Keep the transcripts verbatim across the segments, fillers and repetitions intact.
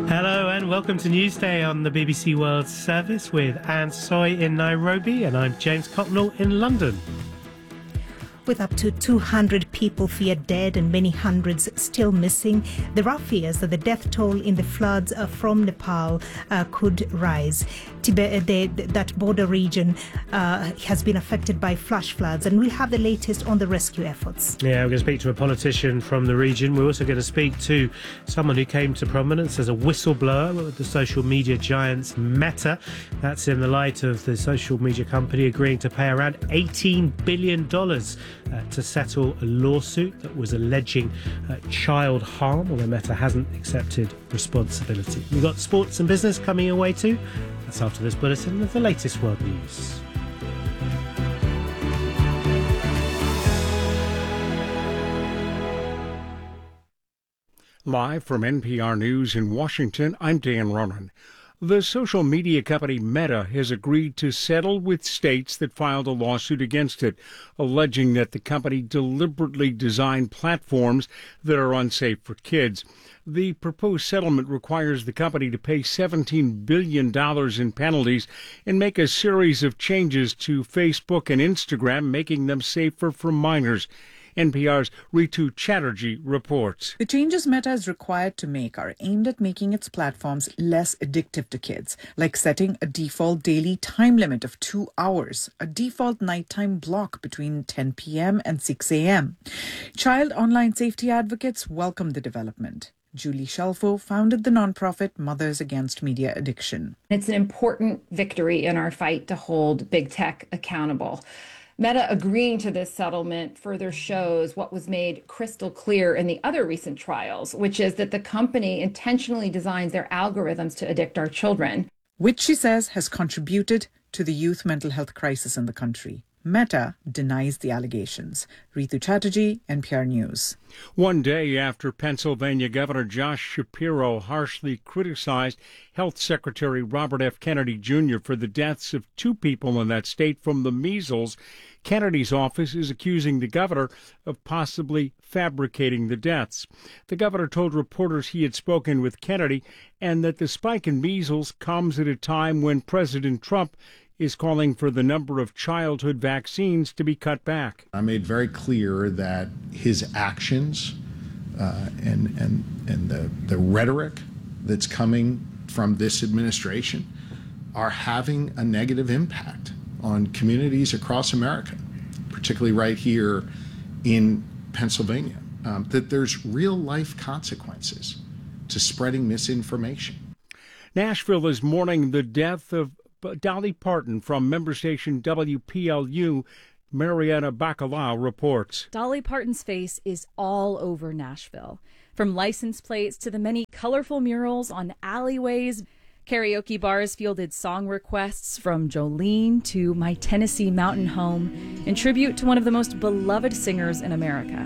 Hello and welcome to Newsday on the B B C World Service with Anne Soy in Nairobi, and I'm James Cocknell in London. With up to two hundred people feared dead and many hundreds still missing, there are fears that the death toll in the floods uh, from Nepal uh, could rise. Tibet, the, that border region uh, has been affected by flash floods, and we'll have the latest on the rescue efforts. Yeah, we're going to speak to a politician from the region. We're also going to speak to someone who came to prominence as a whistleblower with the social media giants Meta. That's in the light of the social media company agreeing to pay around eighteen billion dollars Uh, to settle a lawsuit that was alleging uh, child harm, although Meta hasn't accepted responsibility. We've got sports and business coming your way too. That's after this bulletin with the latest world news. Live from N P R News in Washington, I'm Dan Ronan. The social media company Meta has agreed to settle with states that filed a lawsuit against it, alleging that the company deliberately designed platforms that are unsafe for kids. The proposed settlement requires the company to pay seventeen billion dollars in penalties and make a series of changes to Facebook and Instagram, making them safer for minors. N P R's Ritu Chatterjee reports. The changes Meta is required to make are aimed at making its platforms less addictive to kids, like setting a default daily time limit of two hours, a default nighttime block between ten p.m. and six a.m. Child online safety advocates welcome the development. Julie Shelfo founded the nonprofit Mothers Against Media Addiction. It's an important victory in our fight to hold big tech accountable. Meta agreeing to this settlement further shows what was made crystal clear in the other recent trials, which is that the company intentionally designs their algorithms to addict our children. Which she says has contributed to the youth mental health crisis in the country. Meta denies the allegations. Ritu Chatterjee, N P R News. One day after Pennsylvania Governor Josh Shapiro harshly criticized Health Secretary Robert F. Kennedy Junior for the deaths of two people in that state from the measles, Kennedy's office is accusing the governor of possibly fabricating the deaths. The governor told reporters he had spoken with Kennedy and that the spike in measles comes at a time when President Trump is calling for the number of childhood vaccines to be cut back. I made very clear that his actions uh, and and and the, the rhetoric that's coming from this administration are having a negative impact on communities across America, particularly right here in Pennsylvania, um, that there's real life consequences to spreading misinformation. Nashville is mourning the death of Dolly Parton from member station W P L U. Mariana Bacalao reports. Dolly Parton's face is all over Nashville. From license plates to the many colorful murals on alleyways, karaoke bars fielded song requests from Jolene to My Tennessee Mountain Home in tribute to one of the most beloved singers in America.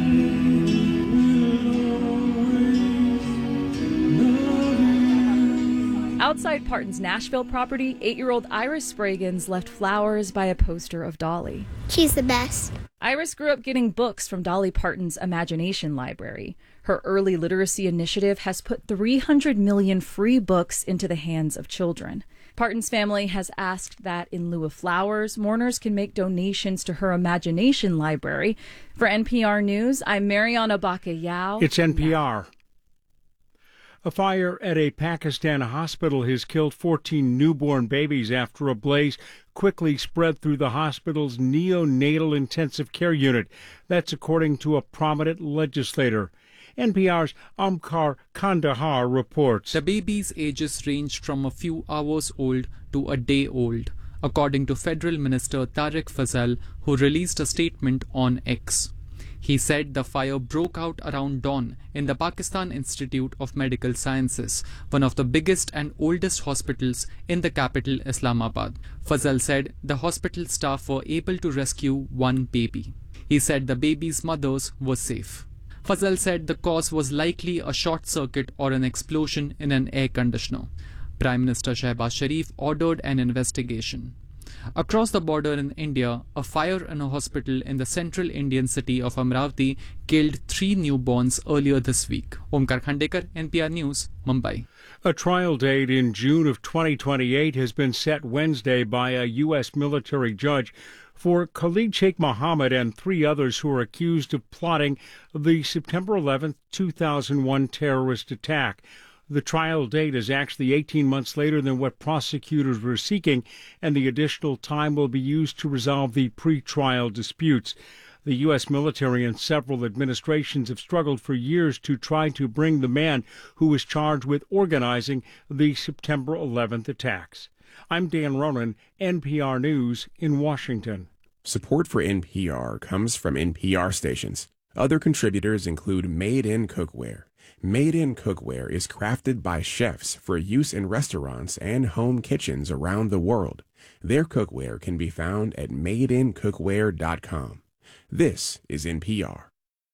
Outside Parton's Nashville property, eight-year-old Iris Spraggins left flowers by a poster of Dolly. She's the best. Iris grew up getting books from Dolly Parton's Imagination Library. Her early literacy initiative has put three hundred million free books into the hands of children. Parton's family has asked that in lieu of flowers, mourners can make donations to her Imagination Library. For N P R News, I'm Mariana Bacalao. It's N P R. A fire at a Pakistan hospital has killed fourteen newborn babies after a blaze quickly spread through the hospital's neonatal intensive care unit. That's according to a prominent legislator. N P R's Amkar Kandahar reports. The babies' ages ranged from a few hours old to a day old, according to Federal Minister Tariq Fazal, who released a statement on X. He said the fire broke out around dawn in the Pakistan Institute of Medical Sciences, one of the biggest and oldest hospitals in the capital Islamabad. Fazal said the hospital staff were able to rescue one baby. He said the baby's mothers were safe. Fazal said the cause was likely a short circuit or an explosion in an air conditioner. Prime Minister Shehbaz Sharif ordered an investigation. Across the border in India, a fire in a hospital in the central Indian city of Amravati killed three newborns earlier this week. Omkar Khandekar, N P R News, Mumbai. A trial date in June of twenty twenty-eight has been set Wednesday by a U S military judge for Khalid Sheikh Mohammed and three others who are accused of plotting the September eleventh, two thousand one terrorist attack. The trial date is actually eighteen months later than what prosecutors were seeking, and the additional time will be used to resolve the pre-trial disputes. The U S military and several administrations have struggled for years to try to bring the man who was charged with organizing the September eleventh attacks. I'm Dan Ronan, N P R News in Washington. Support for N P R comes from N P R stations. Other contributors include Made in Cookware. Made in Cookware is crafted by chefs for use in restaurants and home kitchens around the world. Their cookware can be found at made in cookware dot com. This is N P R.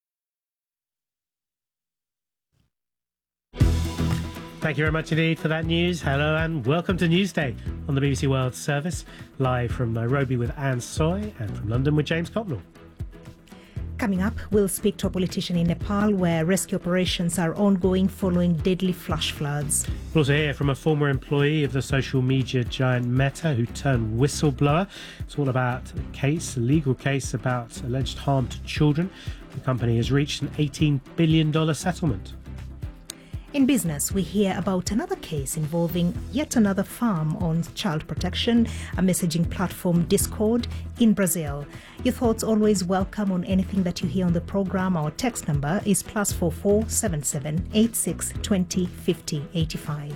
Thank you very much indeed for that news. Hello and welcome to Newsday on the B B C World Service, live from Nairobi with Anne Soy and from London with James Copnell. Coming up, we'll speak to a politician in Nepal where rescue operations are ongoing following deadly flash floods. We'll also hear from a former employee of the social media giant Meta who turned whistleblower. It's all about a case, a legal case about alleged harm to children. The company has reached an eighteen billion dollars settlement. In business, we hear about another case involving yet another farm on child protection, a messaging platform Discord in Brazil. Your thoughts always welcome on anything that you hear on the program. Our text number is plus four four seven seven eight six twenty fifty eighty five.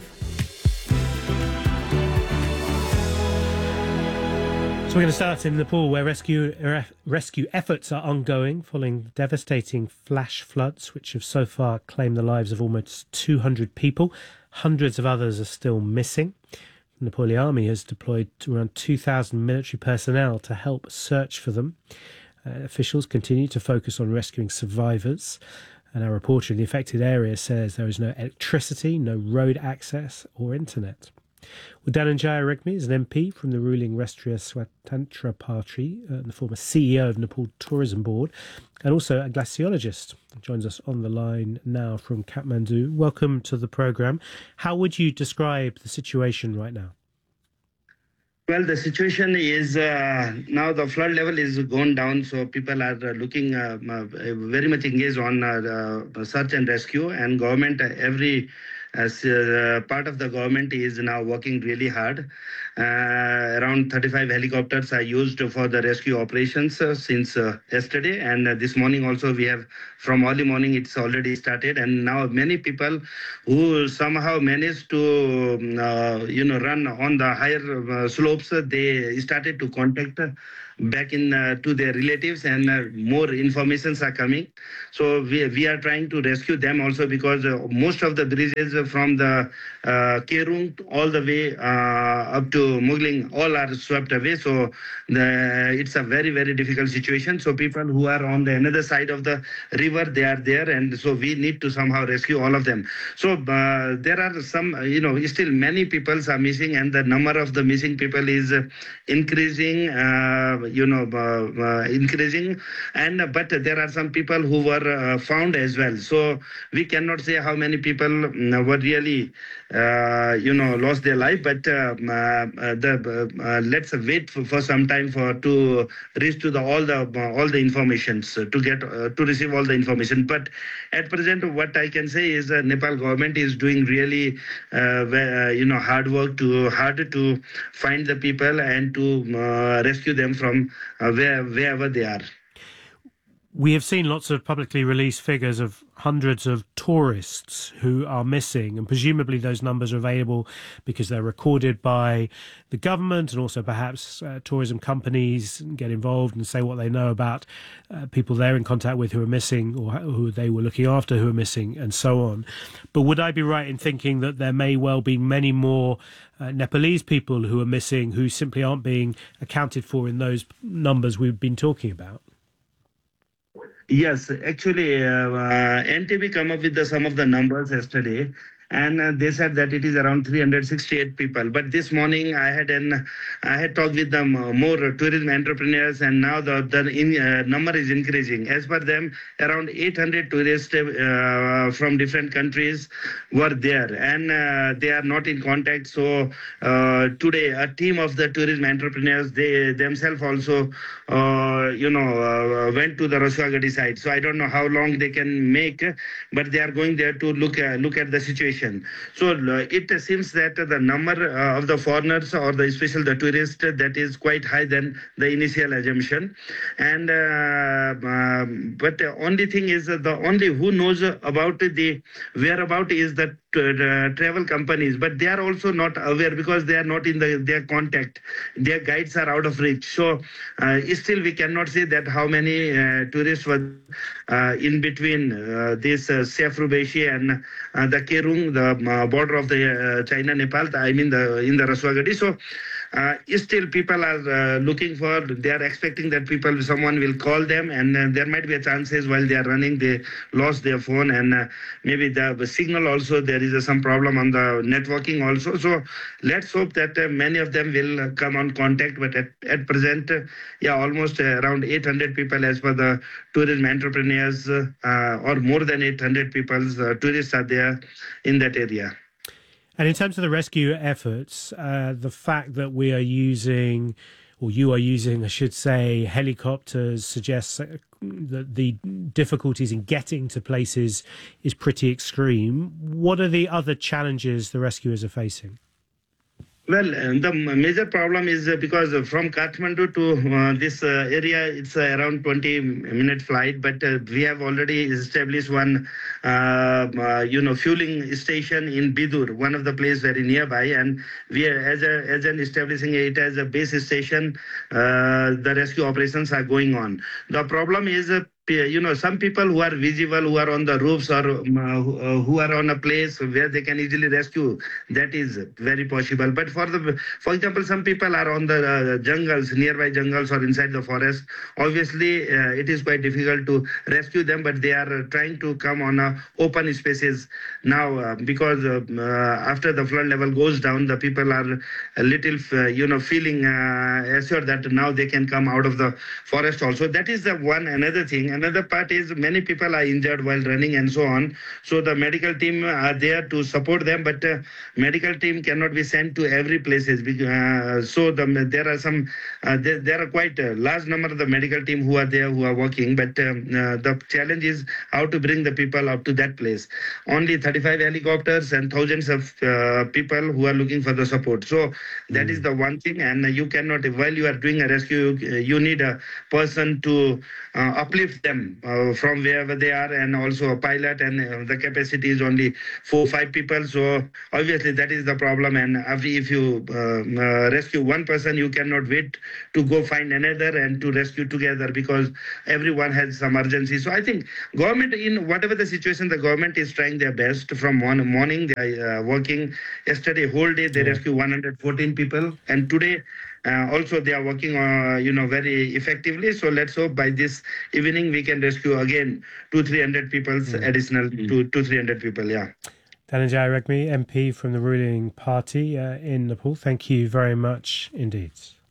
So we're going to start in Nepal, where rescue uh, rescue efforts are ongoing following devastating flash floods, which have so far claimed the lives of almost two hundred people. Hundreds of others are still missing. The Nepali army has deployed around two thousand military personnel to help search for them. Uh, officials continue to focus on rescuing survivors. And our reporter in the affected area says there is no electricity, no road access or internet. Well, Dhananjaya Rigmi is an M P from the ruling Rashtriya Swatantra Party, uh, the former C E O of Nepal Tourism Board, and also a glaciologist. He joins us on the line now from Kathmandu. Welcome to the programme. How would you describe the situation right now? Well, the situation is uh, now the flood level is gone down, so people are uh, looking uh, uh, very much engaged on uh, the search and rescue, and government, uh, every As uh, part of the government is now working really hard. Uh, around thirty-five helicopters are used for the rescue operations uh, since uh, yesterday, and uh, this morning also we have, from early morning it's already started, and now many people who somehow managed to uh, you know run on the higher uh, slopes, uh, they started to contact uh, back in uh, to their relatives, and uh, more informations are coming. So we, we are trying to rescue them also, because uh, most of the bridges from the uh, Kerung all the way uh, up to Mugling, all are swept away. So the, it's a very, very difficult situation. So people who are on the another side of the river, they are there. And so we need to somehow rescue all of them. So uh, there are some, you know, still many people are missing, and the number of the missing people is uh, increasing. Uh, you know, uh, uh, increasing, and uh, but there are some people who were uh, found as well. So we cannot say how many people um, were really, uh, you know, lost their life. But uh, uh, the uh, let's wait for, for some time for to reach to the all the uh, all the informations to get uh, to receive all the information. But at present, what I can say is uh, Nepal government is doing really, uh, uh, you know, hard work to hard to find the people and to uh, rescue them from Uh, where, wherever they are. We have seen lots of publicly released figures of hundreds of tourists who are missing, and presumably those numbers are available because they're recorded by the government, and also perhaps uh, tourism companies get involved and say what they know about uh, people they're in contact with who are missing, or who they were looking after who are missing, and so on. But would I be right in thinking that there may well be many more uh, Nepalese people who are missing who simply aren't being accounted for in those numbers we've been talking about? Yes, actually, uh, uh, N T B come up with the, some of the numbers yesterday, and uh, they said that it is around three hundred sixty-eight people. But this morning I had an I had talked with them uh, more tourism entrepreneurs, and now the the in, uh, number is increasing. As per them, around eight hundred tourists uh, from different countries were there, and uh, they are not in contact. So uh, today, a team of the tourism entrepreneurs, they themselves also, uh, you know, uh, went to the Rasuagadi site. So I don't know how long they can make, but they are going there to look uh, look at the situation. So uh, it seems that the number uh, of the foreigners, or the especially the tourists, that is quite high than the initial assumption. And uh, um, but the only thing is uh, the only who knows about the whereabout is the uh, travel companies, but they are also not aware because they are not in the their contact. Their guides are out of reach. So uh, still we cannot say that how many uh, tourists were uh, in between uh, this uh, Saifrubeshi and uh, the Kerung, the uh, border of the uh, China Nepal. I mean the in the Rasuagadi. So. Uh, still people are uh, looking for, they are expecting that people, someone will call them, and uh, there might be a chances while they are running, they lost their phone, and uh, maybe the, the signal also, there is uh, some problem on the networking also. So let's hope that uh, many of them will uh, come on contact, but at, at present, uh, yeah, almost uh, around eight hundred people as per the tourism entrepreneurs, uh, or more than eight hundred people, uh, tourists are there in that area. And in terms of the rescue efforts, uh, the fact that we are using, or you are using, I should say, helicopters suggests that the difficulties in getting to places is pretty extreme. What are the other challenges the rescuers are facing? Well, the major problem is because from Kathmandu to uh, this uh, area, it's uh, around twenty minute flight, but uh, we have already established one, uh, uh, you know, fueling station in Bidur, one of the places very nearby, and we are, as a as an establishing it as a base station, uh, the rescue operations are going on. The problem is uh, you know, some people who are visible, who are on the roofs, or uh, who are on a place where they can easily rescue, that is very possible. But for the, for example, some people are on the uh, jungles, nearby jungles or inside the forest. Obviously, uh, it is quite difficult to rescue them, but they are trying to come on a open spaces now uh, because uh, uh, after the flood level goes down, the people are a little, uh, you know, feeling uh, assured that now they can come out of the forest also. That is the one another thing. Another part is many people are injured while running and so on. So the medical team are there to support them, but uh, medical team cannot be sent to every places. Uh, so the, there are some, uh, there, there are quite a large number of the medical team who are there, who are working. But um, uh, the challenge is how to bring the people up to that place. Only thirty-five helicopters and thousands of uh, people who are looking for the support. So that mm. is the one thing. And you cannot, while you are doing a rescue, you need a person to uh, uplift them uh, from wherever they are, and also a pilot, and uh, the capacity is only four five people. So obviously that is the problem, and if you uh, uh, rescue one person, you cannot wait to go find another and to rescue together, because everyone has some urgency. So I think government, in whatever the situation, the government is trying their best. From one morning they are uh, working. Yesterday whole day they yeah. rescue one hundred fourteen people, and today Uh, also, they are working, uh, you know, very effectively. So let's hope by this evening we can rescue again two, three hundred people, mm. additional mm. two, two, three hundred people. Yeah. Dhananjay Regmi, M P from the ruling party uh, in Nepal. Thank you very much indeed.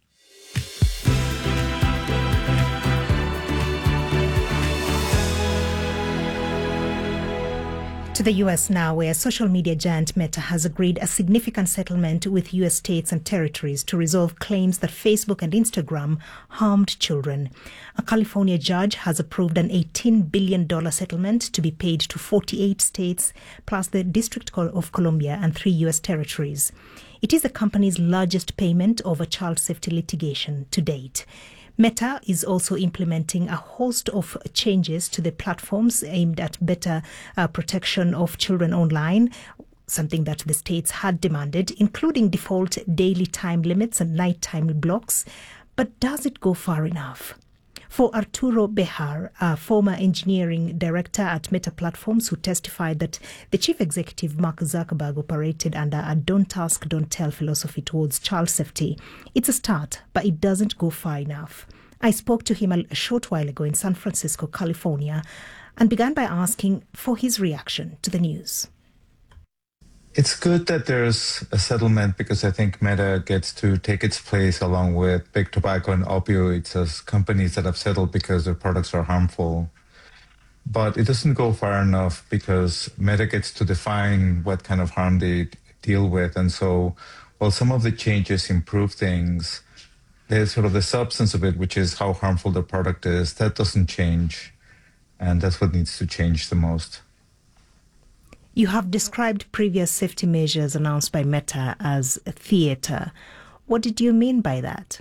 To the U S now, where social media giant Meta has agreed a significant settlement with U S states and territories to resolve claims that Facebook and Instagram harmed children. A California judge has approved an eighteen billion dollars settlement to be paid to forty-eight states, plus the District of Columbia and three U S territories. It is the company's largest payment over child safety litigation to date. Meta is also implementing a host of changes to the platforms aimed at better uh, protection of children online, something that the states had demanded, including default daily time limits and nighttime blocks. But does it go far enough? For Arturo Behar, a former engineering director at Meta Platforms, who testified that the chief executive, Mark Zuckerberg, operated under a don't ask, don't tell philosophy towards child safety, it's a start, but it doesn't go far enough. I spoke to him a short while ago in San Francisco, California, and began by asking for his reaction to the news. It's good that there's a settlement because I think Meta gets to take its place along with big tobacco and opioids as companies that have settled because their products are harmful. But it doesn't go far enough because Meta gets to define what kind of harm they deal with. And so while some of the changes improve things, there's sort of the substance of it, which is how harmful the product is, that doesn't change. And that's what needs to change the most. You have described previous safety measures announced by Meta as theater. What did you mean by that?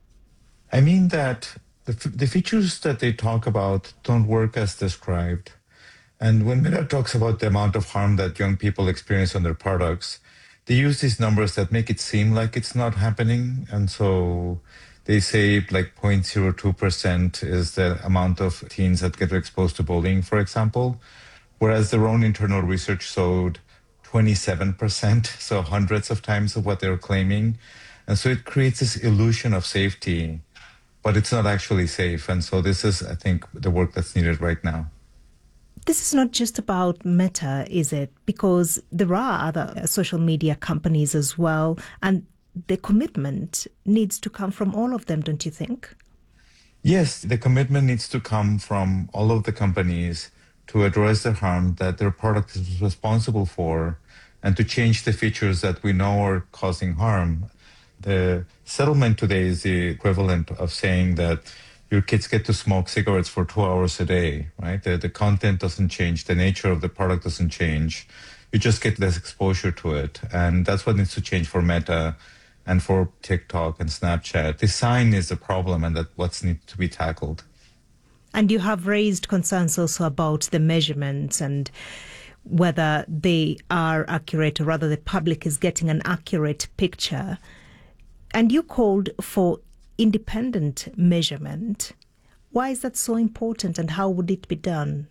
I mean that the, the features that they talk about don't work as described. And when Meta talks about the amount of harm that young people experience on their products, they use these numbers that make it seem like it's not happening. And so they say like zero point zero two percent is the amount of teens that get exposed to bullying, for example, whereas their own internal research showed twenty-seven percent, so hundreds of times of what they're claiming. And so it creates this illusion of safety, but it's not actually safe. And so this is, I think, the work that's needed right now. This is not just about Meta, is it? Because there are other social media companies as well, and the commitment needs to come from all of them, don't you think? Yes, the commitment needs to come from all of the companies to address the harm that their product is responsible for and to change the features that we know are causing harm. The settlement today is the equivalent of saying that your kids get to smoke cigarettes for two hours a day, right? The, the content doesn't change. The nature of the product doesn't change. You just get less exposure to it. And that's what needs to change for Meta and for TikTok and Snapchat. Design is the problem, and that's what needs to be tackled. And you have raised concerns also about the measurements and whether they are accurate, or rather the public is getting an accurate picture. And you called for independent measurement. Why is that so important, and how would it be done?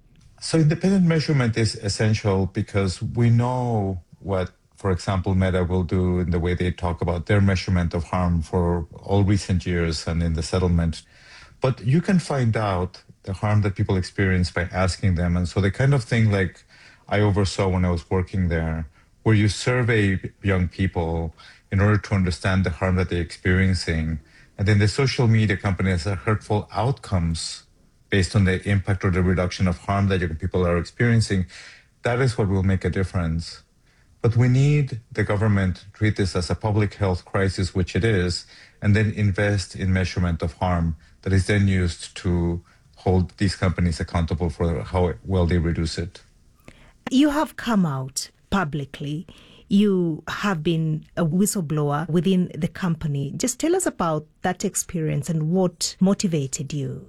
So independent measurement is essential because we know what, for example, Meta will do in the way they talk about their measurement of harm for all recent years and in the settlement. But you can find out the harm that people experience by asking them. And so the kind of thing like I oversaw when I was working there, where you survey young people in order to understand the harm that they're experiencing. And then the social media companies have hurtful outcomes based on the impact or the reduction of harm that young people are experiencing. That is what will make a difference. But we need the government to treat this as a public health crisis, which it is, and then invest in measurement of harm that is then used to hold these companies accountable for how well they reduce it. You have come out publicly. You have been a whistleblower within the company. Just tell us about that experience and what motivated you.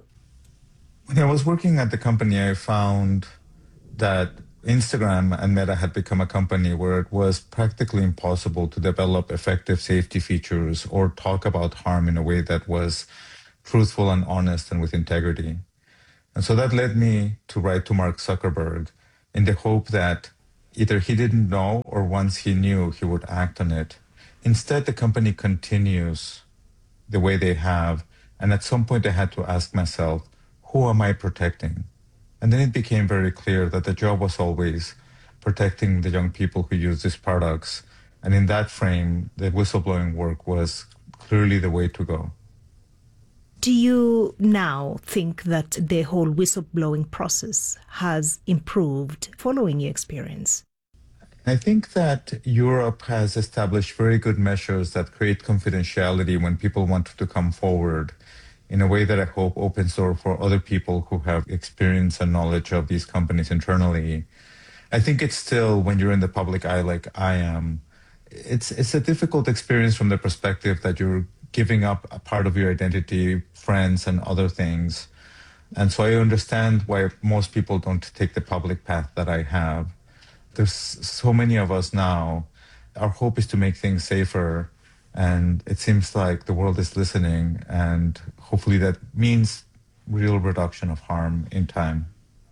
When I was working at the company, I found that Instagram and Meta had become a company where it was practically impossible to develop effective safety features or talk about harm in a way that was truthful and honest and with integrity. And so that led me to write to Mark Zuckerberg in the hope that either he didn't know or once he knew, he would act on it. Instead, the company continues the way they have. And at some point, I had to ask myself, who am I protecting? And then it became very clear that the job was always protecting the young people who use these products. And in that frame, the whistleblowing work was clearly the way to go. Do you now think that the whole whistleblowing process has improved following your experience? I think that Europe has established very good measures that create confidentiality when people want to come forward in a way that I hope opens door for other people who have experience and knowledge of these companies internally. I think it's still, when you're in the public eye like I am, it's it's a difficult experience from the perspective that you're giving up a part of your identity, friends, and other things. And so I understand why most people don't take the public path that I have. There's so many of us now. Our hope is to make things safer. And it seems like the world is listening, and hopefully that means real reduction of harm in time.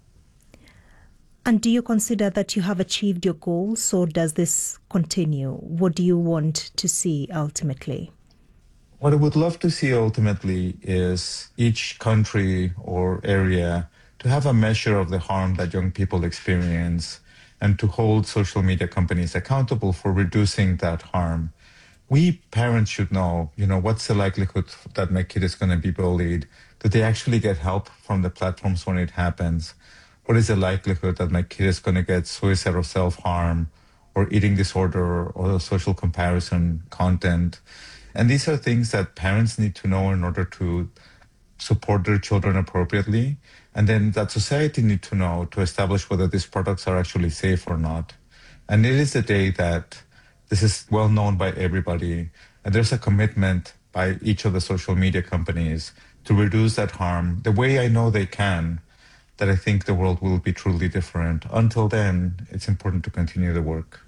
And do you consider that you have achieved your goals, or does this continue? What do you want to see ultimately? What I would love to see ultimately is each country or area to have a measure of the harm that young people experience and to hold social media companies accountable for reducing that harm. We parents should know, you know, what's the likelihood that my kid is going to be bullied? Do they actually get help from the platforms when it happens? What is the likelihood that my kid is going to get suicide or self-harm or eating disorder or social comparison content? And these are things that parents need to know in order to support their children appropriately. And then that society need to know to establish whether these products are actually safe or not. And it is the day that this is well known by everybody. And there's a commitment by each of the social media companies to reduce that harm the way I know they can, that I think the world will be truly different. Until then, it's important to continue the work.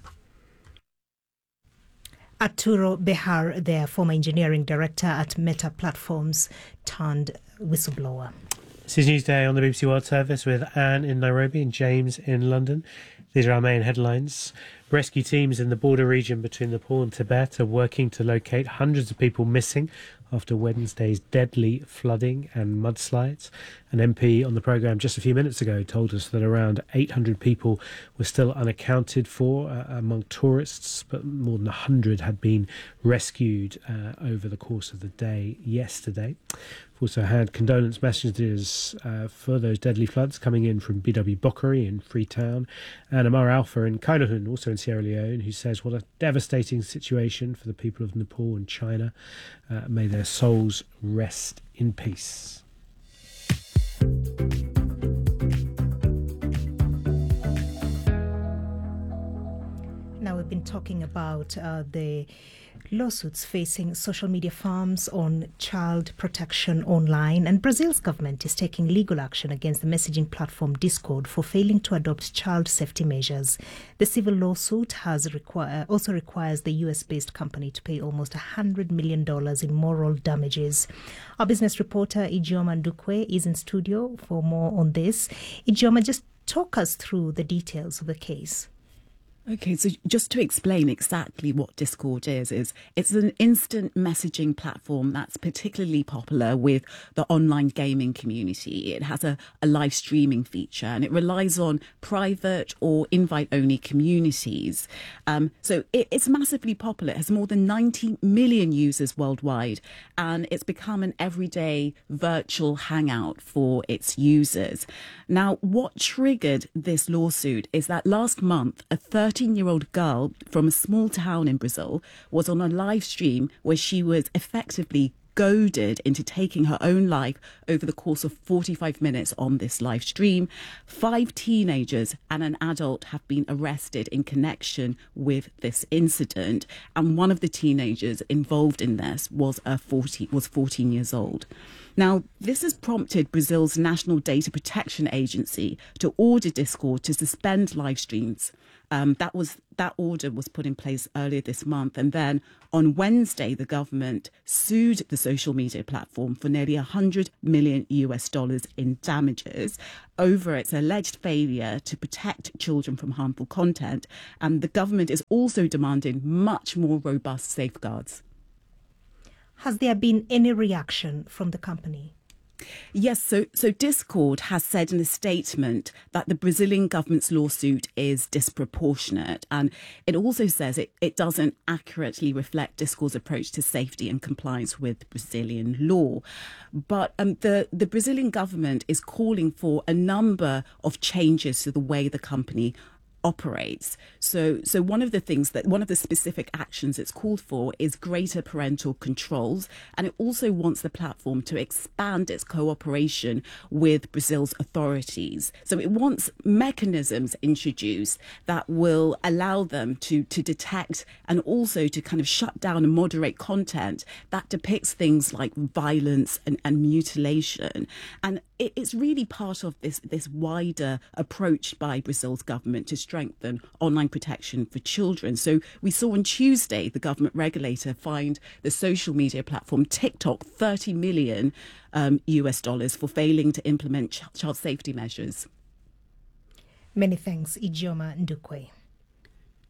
Arturo Bejar, their former engineering director at Meta Platforms, turned whistleblower. This is Newsday on the B B C World Service with Anne in Nairobi and James in London. These are our main headlines. Rescue teams in the border region between Nepal and Tibet are working to locate hundreds of people missing after Wednesday's deadly flooding and mudslides. An M P on the programme just a few minutes ago told us that around eight hundred people were still unaccounted for uh, among tourists, but more than one hundred had been rescued uh, over the course of the day yesterday. We've also had condolence messages uh, for those deadly floods coming in from B W Bokari in Freetown and Amar Alpha in Kailahun, also in Sierra Leone, who says what a devastating situation for the people of Nepal and China. Uh, may their souls rest in peace. Now we've been talking about uh, the lawsuits facing social media firms on child protection online, and Brazil's government is taking legal action against the messaging platform Discord for failing to adopt child safety measures. The civil lawsuit has require, also requires the U S-based company to pay almost one hundred million dollars in moral damages. Our business reporter Ijeoma Ndukwe is in studio for more on this. Ijeoma, just talk us through the details of the case. Okay, so just to explain exactly what Discord is, is it's an instant messaging platform that's particularly popular with the online gaming community. It has a, a live streaming feature and it relies on private or invite-only communities. Um, so it, it's massively popular. It has more than ninety million users worldwide, and it's become an everyday virtual hangout for its users. Now, what triggered this lawsuit is that last month, a thirteen-year-old girl from a small town in Brazil was on a live stream where she was effectively goaded into taking her own life over the course of forty-five minutes on this live stream. Five teenagers and an adult have been arrested in connection with this incident, and one of the teenagers involved in this was a forty was fourteen years old. Now, this has prompted Brazil's National Data Protection Agency to order Discord to suspend live streams. Um, that was that order was put in place earlier this month. And then on Wednesday, the government sued the social media platform for nearly one hundred million U S dollars in damages over its alleged failure to protect children from harmful content. And the government is also demanding much more robust safeguards. Has there been any reaction from the company? Yes, so so Discord has said in a statement that the Brazilian government's lawsuit is disproportionate, and it also says it, it doesn't accurately reflect Discord's approach to safety and compliance with Brazilian law. But um, the, the Brazilian government is calling for a number of changes to the way the company operates. So so one of the things that one of the specific actions it's called for is greater parental controls, and it also wants the platform to expand its cooperation with Brazil's authorities. So it wants mechanisms introduced that will allow them to to detect and also to kind of shut down and moderate content that depicts things like violence and, and mutilation. And it, it's really part of this this wider approach by Brazil's government to strengthen online protection for children. So we saw on Tuesday the government regulator fined the social media platform TikTok thirty million um, U S dollars for failing to implement ch- child safety measures. Many thanks, Ijeoma Ndukwe.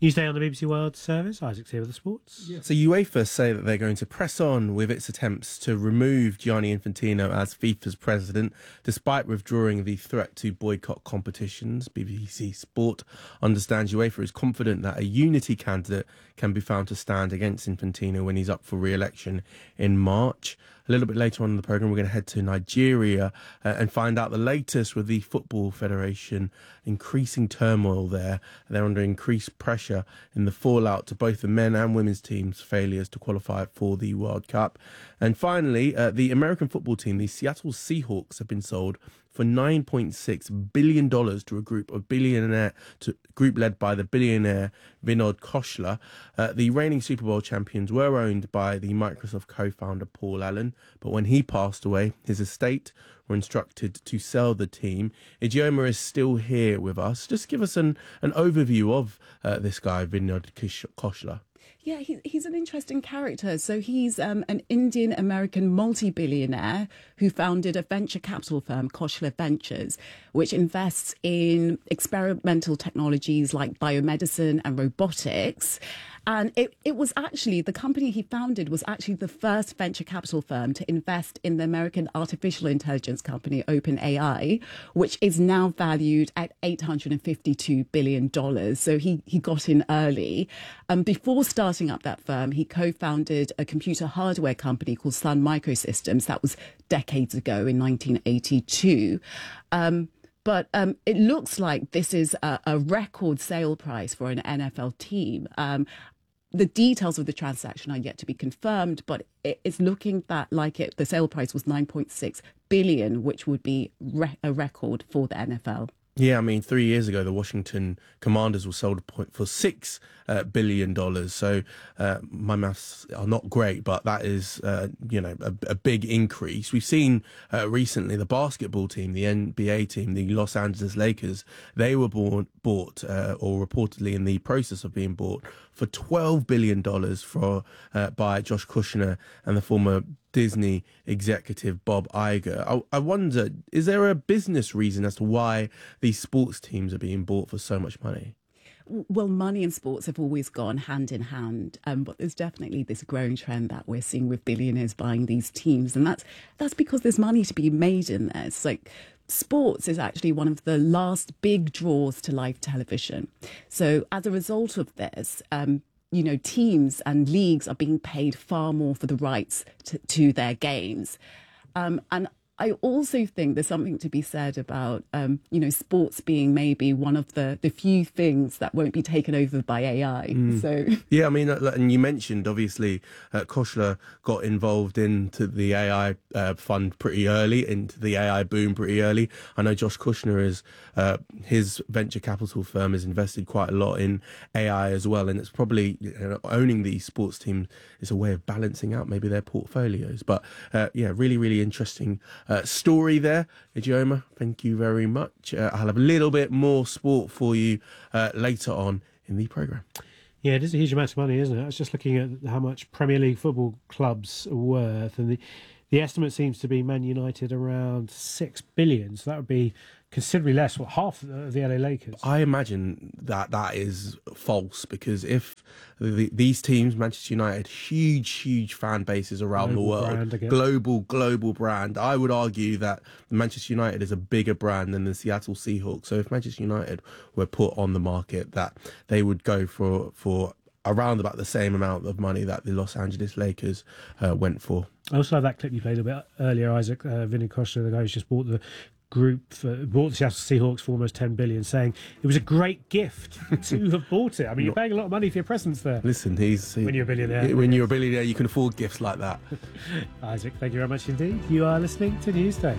Newsday on the B B C World Service. Isaac's here with the sports. Yeah. So UEFA say that they're going to press on with its attempts to remove Gianni Infantino as FIFA's president, despite withdrawing the threat to boycott competitions. B B C Sport understands UEFA is confident that a unity candidate can be found to stand against Infantino when he's up for re-election in March. A little bit later on in the programme, we're going to head to Nigeria uh, and find out the latest with the Football Federation. Increasing turmoil there. They're under increased pressure in the fallout to both the men and women's teams' failures to qualify for the World Cup. And finally, uh, the American football team, the Seattle Seahawks, have been sold for nine point six billion dollars to a group of billionaire to group led by the billionaire Vinod Khosla. Uh, the reigning Super Bowl champions were owned by the Microsoft co-founder Paul Allen, but when he passed away, his estate were instructed to sell the team. Ijeoma is still here with us. Just give us an, an overview of uh, this guy, Vinod Khosla. Yeah, he, he's an interesting character. So he's um, an Indian-American multi-billionaire who founded a venture capital firm, Khosla Ventures, which invests in experimental technologies like biomedicine and robotics. And it, it was actually, the company he founded was actually the first venture capital firm to invest in the American artificial intelligence company OpenAI, which is now valued at eight hundred fifty-two billion dollars. So he, he got in early. Um, before starting up that firm, he co-founded a computer hardware company called Sun Microsystems. That was decades ago in nineteen eighty-two. Um, But um, it looks like this is a, a record sale price for an N F L team. Um, the details of the transaction are yet to be confirmed, but it, it's looking that like it, the sale price was nine point six billion dollars, which would be re- a record for the N F L. Yeah, I mean, three years ago, the Washington Commanders were sold for six uh, billion dollars. So uh, my maths are not great, but that is, uh, you know, a, a big increase. We've seen uh, recently the basketball team, the N B A team, the Los Angeles Lakers, they were bought, bought uh, or reportedly in the process of being bought for twelve billion dollars for uh, by Josh Kushner and the former Disney executive Bob Iger. I, I wonder, is there a business reason as to why these sports teams are being bought for so much money? Well, money and sports have always gone hand in hand, um, but there's definitely this growing trend that we're seeing with billionaires buying these teams, and that's that's because there's money to be made in there. It's like sports is actually one of the last big draws to live television. So as a result of this, um, you know, teams and leagues are being paid far more for the rights to, to their games. Um, and I also think there's something to be said about, um, you know, sports being maybe one of the, the few things that won't be taken over by A I. Mm. So yeah, I mean, and you mentioned, obviously, uh, Khosla got involved into the A I uh, fund pretty early, into the A I boom pretty early. I know Josh Kushner is, uh, his venture capital firm has invested quite a lot in A I as well. And it's probably, you know, owning these sports teams is a way of balancing out maybe their portfolios. But uh, yeah, really, really interesting Uh, story there, Ijeoma. Thank you very much. Uh, I'll have a little bit more sport for you uh, later on in the programme. Yeah, it is a huge amount of money, isn't it? I was just looking at how much Premier League football clubs are worth, and the, the estimate seems to be Man United around six billion. So that would be considerably less, what, half of the L A Lakers. I imagine that that is false, because if the, these teams, Manchester United, huge, huge fan bases around global the world, global, global brand, I would argue that Manchester United is a bigger brand than the Seattle Seahawks. So if Manchester United were put on the market, that they would go for, for around about the same amount of money that the Los Angeles Lakers uh, went for. I also have that clip you played a bit earlier, Isaac, uh, Vinny Khosla, the guy who's just bought the group for, bought the Seattle Seahawks for almost ten billion, saying it was a great gift to have bought it. I mean, you're paying a lot of money for your presence there. Listen, he's when you're a billionaire. When you're a billionaire, you can afford gifts like that. Isaac, thank you very much indeed. You are listening to Newsday.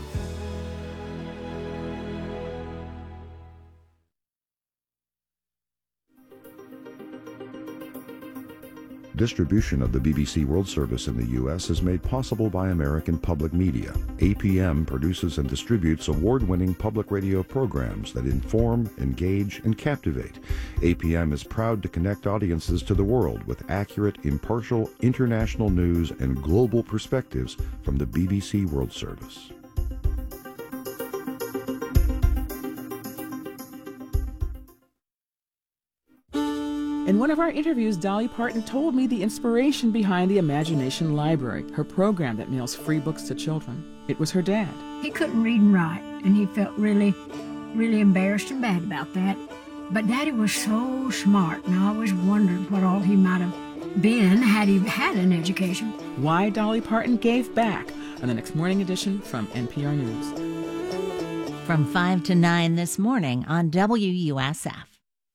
Distribution of the B B C World Service in the U S is made possible by American Public Media. A P M produces and distributes award-winning public radio programs that inform, engage, and captivate. A P M is proud to connect audiences to the world with accurate, impartial, international news and global perspectives from the B B C World Service. In one of our interviews, Dolly Parton told me the inspiration behind the Imagination Library, her program that mails free books to children. It was her dad. He couldn't read and write, and he felt really, really embarrassed and bad about that. But Daddy was so smart, and I always wondered what all he might have been had he had an education. Why Dolly Parton gave back on the next morning edition from N P R News. From five to nine this morning on W U S F.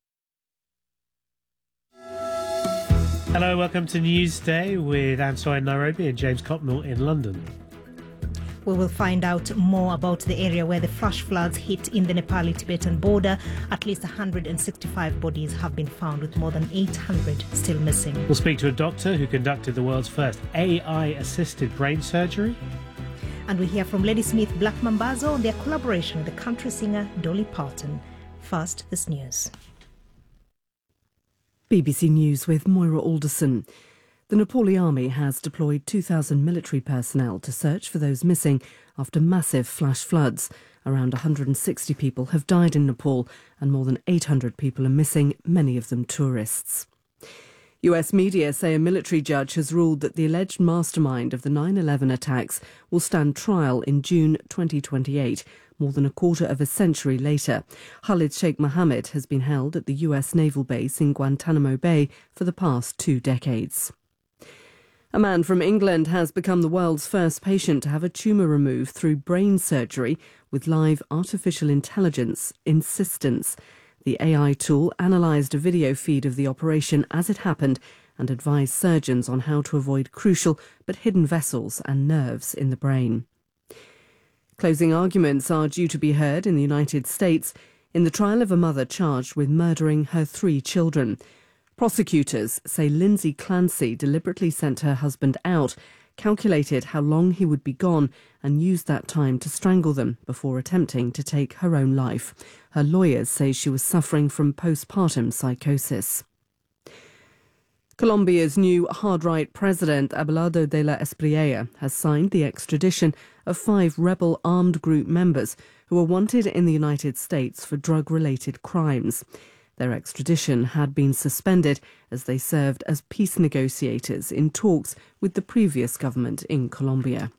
Hello, welcome to Newsday with Ansoy in Nairobi and James Copnell in London. We will find out more about the area where the flash floods hit in the Nepali-Tibetan border. At least one hundred sixty-five bodies have been found, with more than eight hundred still missing. We'll speak to a doctor who conducted the world's first A I-assisted brain surgery. And we hear from Ladysmith Black Mambazo on their collaboration with the country singer Dolly Parton. First, this news. B B C News with Moira Alderson. The Nepali army has deployed two thousand military personnel to search for those missing after massive flash floods. Around one hundred sixty people have died in Nepal and more than eight hundred people are missing, many of them tourists. U S media say a military judge has ruled that the alleged mastermind of the nine eleven attacks will stand trial in June twenty twenty-eight, more than a quarter of a century later. Khalid Sheikh Mohammed has been held at the U S naval base in Guantanamo Bay for the past two decades. A man from England has become the world's first patient to have a tumour removed through brain surgery with live artificial intelligence assistance. The A I tool analysed a video feed of the operation as it happened and advised surgeons on how to avoid crucial but hidden vessels and nerves in the brain. Closing arguments are due to be heard in the United States in the trial of a mother charged with murdering her three children. Prosecutors say Lindsay Clancy deliberately sent her husband out, calculated how long he would be gone, and used that time to strangle them before attempting to take her own life. Her lawyers say she was suffering from postpartum psychosis. Colombia's new hard-right president, Abelardo de la Espriella, has signed the extradition of five rebel armed group members who are wanted in the United States for drug-related crimes. Their extradition had been suspended as they served as peace negotiators in talks with the previous government in Colombia.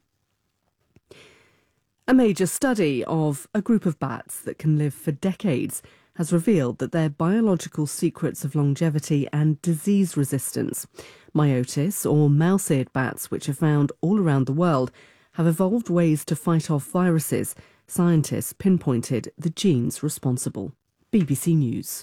A major study of a group of bats that can live for decades has revealed that their biological secrets of longevity and disease resistance, Myotis or mouse-eared bats, which are found all around the world, have evolved ways to fight off viruses. Scientists pinpointed the genes responsible. B B C News.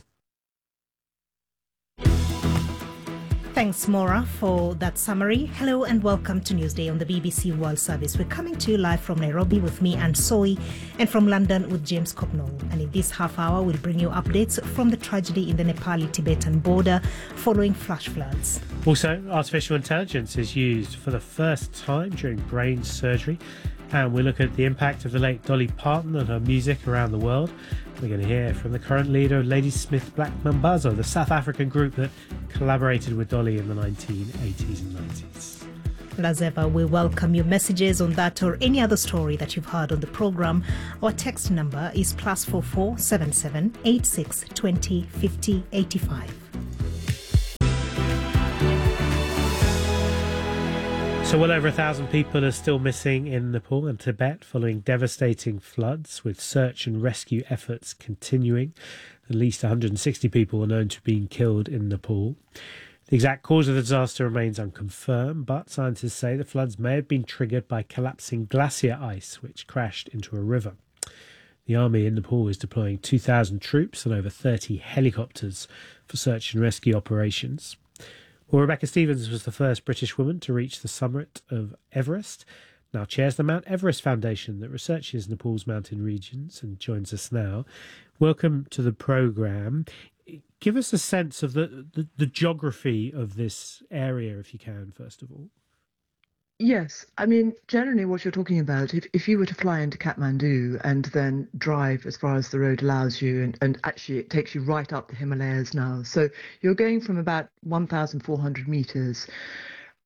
Thanks, Maura, for that summary. Hello and welcome to Newsday on the B B C World Service. We're coming to you live from Nairobi with me, Anne Soy, and from London with James Copnell. And in this half hour, we'll bring you updates from the tragedy in the Nepali-Tibetan border following flash floods. Also, artificial intelligence is used for the first time during brain surgery. And we look at the impact of the late Dolly Parton and her music around the world. We're going to hear from the current leader of Ladysmith Black Mambazo, the South African group that collaborated with Dolly in the nineteen eighties and nineties. And as ever, we welcome your messages on that or any other story that you've heard on the programme. Our text number is plus four four seven seven eight six twenty fifty eighty-five. So well over a thousand people are still missing in Nepal and Tibet following devastating floods, with search and rescue efforts continuing. At least one hundred sixty people are known to have been killed in Nepal. The exact cause of the disaster remains unconfirmed, but scientists say the floods may have been triggered by collapsing glacier ice, which crashed into a river. The army in Nepal is deploying two thousand troops and over thirty helicopters for search and rescue operations. Well, Rebecca Stevens was the first British woman to reach the summit of Everest, now chairs the Mount Everest Foundation that researches Nepal's mountain regions, and joins us now. Welcome to the programme. Give us a sense of the, the, the geography of this area, if you can, first of all. Yes, I mean, generally what you're talking about, if, if you were to fly into Kathmandu and then drive as far as the road allows you, and, and actually it takes you right up the Himalayas now. So you're going from about one thousand four hundred meters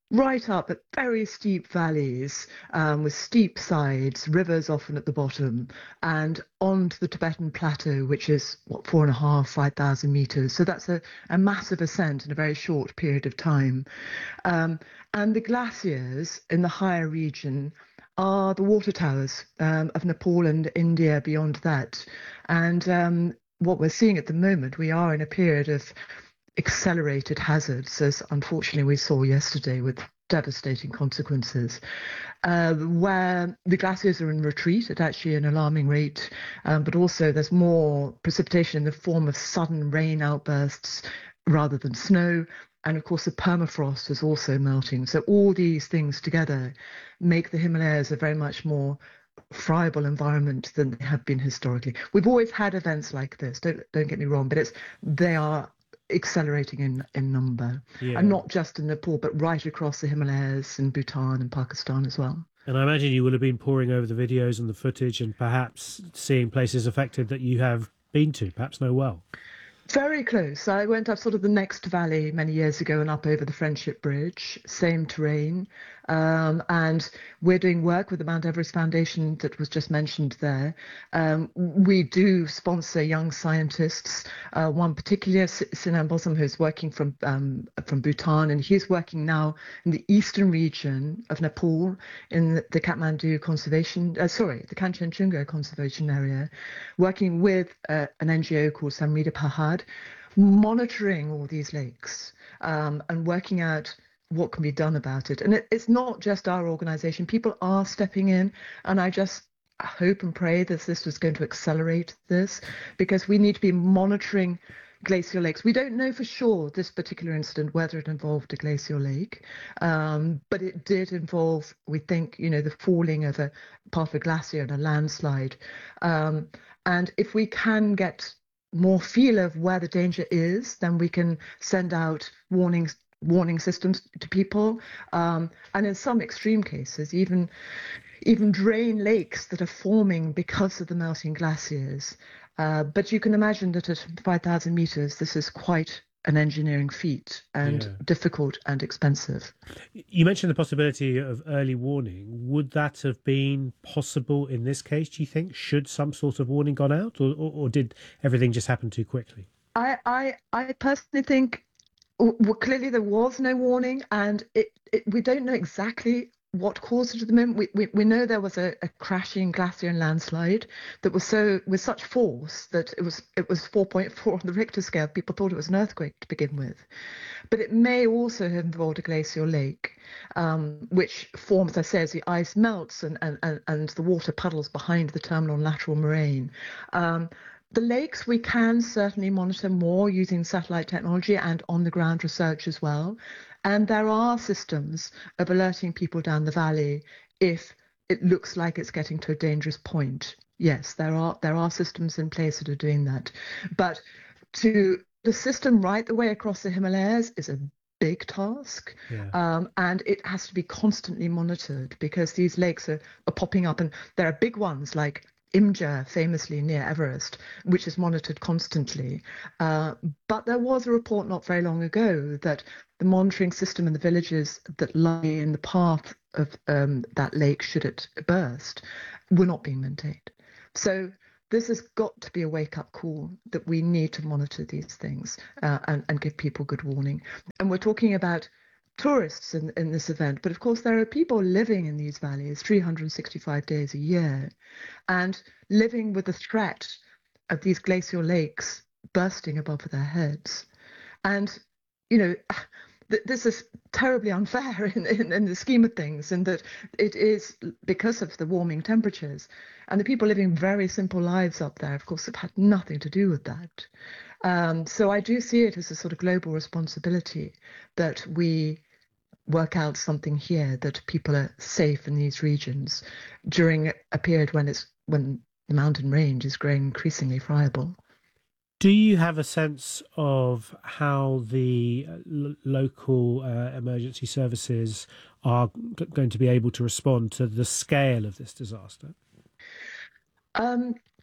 right up at very steep valleys um, with steep sides, rivers often at the bottom, and onto the Tibetan plateau, which is what four and a half, five thousand meters. So that's a, a massive ascent in a very short period of time. Um, and the glaciers in the higher region are the water towers um, of Nepal and India beyond that. And um, what we're seeing at the moment, we are in a period of accelerated hazards, as unfortunately we saw yesterday with devastating consequences, uh, where the glaciers are in retreat at actually an alarming rate, um, but also there's more precipitation in the form of sudden rain outbursts rather than snow. And of course, the permafrost is also melting. So all these things together make the Himalayas a very much more friable environment than they have been historically. We've always had events like this, don't don't get me wrong, but it's they are accelerating in, in number. Yeah. And not just in Nepal, but right across the Himalayas in Bhutan and Pakistan as well. And I imagine you will have been poring over the videos and the footage and perhaps seeing places affected that you have been to, perhaps know well. Very close. I went up sort of the next valley many years ago and up over the Friendship Bridge, same terrain. Um, and we're doing work with the Mount Everest Foundation that was just mentioned there. Um, we do sponsor young scientists. Uh, one particular, Sinan Bosam, who's working from um, from Bhutan, and he's working now in the eastern region of Nepal in the, the Kathmandu Conservation, uh, sorry, the Kanchenjunga Conservation Area, working with uh, an N G O called Samrita Pahad, monitoring all these lakes um, and working out what can be done about it. And it, it's not just our organization. People are stepping in, and I just hope and pray that this is going to accelerate this, because we need to be monitoring glacial lakes. We don't know for sure this particular incident whether it involved a glacial lake, um, but it did involve, we think, you know, the falling of a part of a glacier and a landslide. Um, and if we can get more feel of where the danger is, then we can send out warnings warning systems to people, um, and in some extreme cases even even drain lakes that are forming because of the melting glaciers. Uh, but you can imagine that at five thousand meters this is quite an engineering feat and yeah. difficult and expensive. You mentioned the possibility of early warning. Would that have been possible in this case, do you think, should some sort of warning gone out, or, or, or did everything just happen too quickly? I, I, I personally think well, clearly there was no warning, and it, it, we don't know exactly what caused it at the moment. We, we, we know there was a, a crashing glacier and landslide that was so with such force that it was it was four point four on the Richter scale. People thought it was an earthquake to begin with. But it may also have involved a glacial lake, um, which forms, as I say, as the ice melts and, and, and, and the water puddles behind the terminal and lateral moraine. Um, The lakes we can certainly monitor more using satellite technology and on-the-ground research as well. And there are systems of alerting people down the valley if it looks like it's getting to a dangerous point. Yes, there are there are systems in place that are doing that. But to the system right the way across the Himalayas is a big task, yeah. um, and it has to be constantly monitored because these lakes are, are popping up, and there are big ones like Imja, famously near Everest, which is monitored constantly. Uh, but there was a report not very long ago that the monitoring system in the villages that lie in the path of um, that lake, should it burst, were not being maintained. So this has got to be a wake-up call that we need to monitor these things uh, and, and give people good warning. And we're talking about tourists in, in this event, but of course there are people living in these valleys three hundred sixty-five days a year and living with the threat of these glacial lakes bursting above their heads. And, you know, th- this is terribly unfair in, in, in the scheme of things, in that it is because of the warming temperatures, and the people living very simple lives up there, of course, have had nothing to do with that. Um, so I do see it as a sort of global responsibility that we work out something here, that people are safe in these regions during a period when it's when the mountain range is growing increasingly friable. Do you have a sense of how the l- local uh, emergency services are g- going to be able to respond to the scale of this disaster? Um,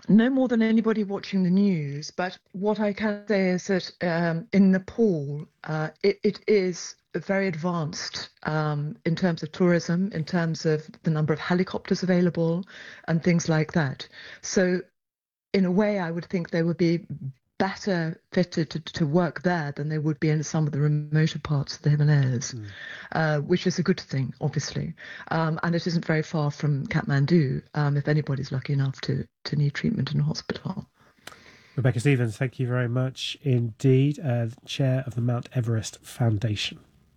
no more than anybody watching the news, but what I can say is that um, in Nepal, uh, it, it is very advanced um, in terms of tourism, in terms of the number of helicopters available and things like that. So in a way, I would think they would be better fitted to, to work there than they would be in some of the remoter parts of the Himalayas, mm. uh, which is a good thing, obviously. Um, and it isn't very far from Kathmandu, um, if anybody's lucky enough to, to need treatment in a hospital. Rebecca Stevens, thank you very much indeed, uh, Chair of the Mount Everest Foundation.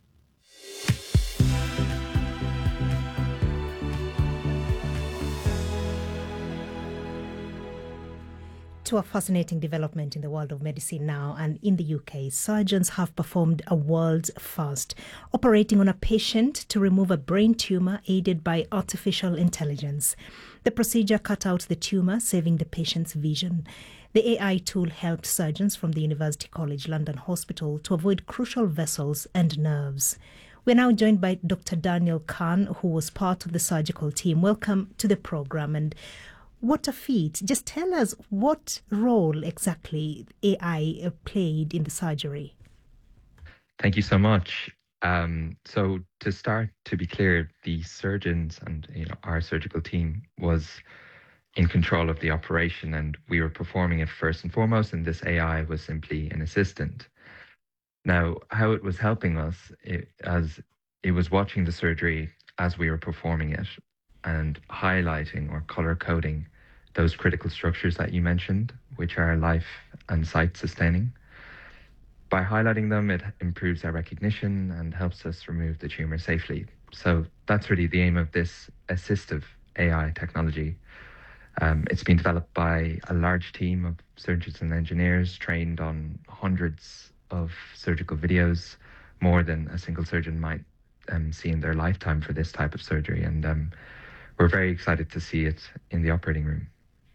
To a fascinating development in the world of medicine now, and in the U K, surgeons have performed a world's first, operating on a patient to remove a brain tumour aided by artificial intelligence. The procedure cut out the tumour, saving the patient's vision. The A I tool helped surgeons from the University College London Hospital to avoid crucial vessels and nerves. We're now joined by Doctor Daniel Khan, who was part of the surgical team. Welcome to the programme. And what a feat. Just tell us what role exactly A I played in the surgery. Thank you so much. Um, so to start, to be clear, the surgeons and you know our surgical team was in control of the operation, and we were performing it first and foremost, and this A I was simply an assistant. Now, how it was helping us, it, as it was watching the surgery as we were performing it, and highlighting or color coding those critical structures that you mentioned, which are life and sight sustaining. By highlighting them, it improves our recognition and helps us remove the tumor safely. So that's really the aim of this assistive A I technology. Um, it's been developed by a large team of surgeons and engineers trained on hundreds of surgical videos, more than a single surgeon might um, see in their lifetime for this type of surgery. And um, we're very excited to see it in the operating room.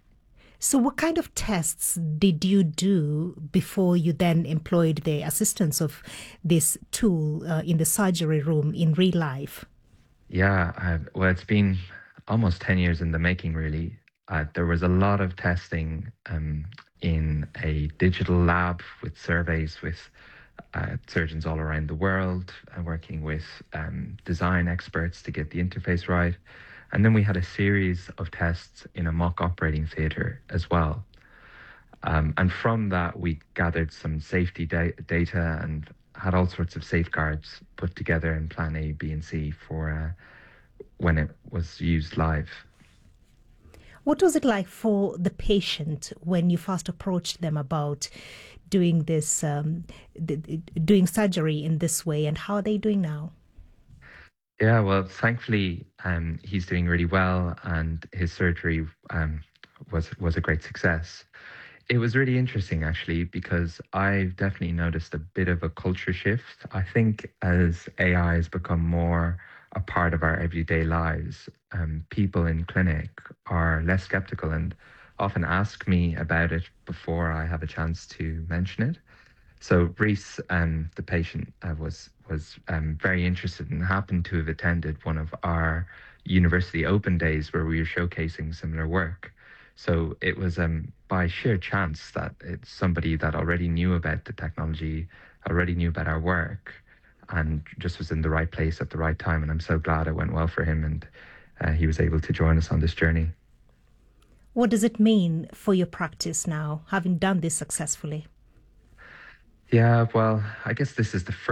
So what kind of tests did you do before you then employed the assistance of this tool uh, in the surgery room in real life? Yeah, uh, well, it's been almost ten years in the making, really. Uh, there was a lot of testing um, in a digital lab with surveys with uh, surgeons all around the world, and working with um, design experts to get the interface right. And then we had a series of tests in a mock operating theatre as well. Um, and from that, we gathered some safety da- data and had all sorts of safeguards put together in plan A, B, and C for uh, when it was used live. What was it like for the patient when you first approached them about doing this, um, doing surgery in this way, and how are they doing now? Yeah, well, thankfully, um, he's doing really well, and his surgery um, was was a great success. It was really interesting, actually, because I've definitely noticed a bit of a culture shift. I think as A I has become more a part of our everyday lives, um, people in clinic are less skeptical and often ask me about it before I have a chance to mention it. So Reese, um, the patient, uh, was was um, very interested and happened to have attended one of our university open days where we were showcasing similar work. So it was um, by sheer chance that it's somebody that already knew about the technology, already knew about our work, and just was in the right place at the right time. And I'm so glad it went well for him, and uh, he was able to join us on this journey. What does it mean for your practice now, having done this successfully? Yeah, well, I guess this is the first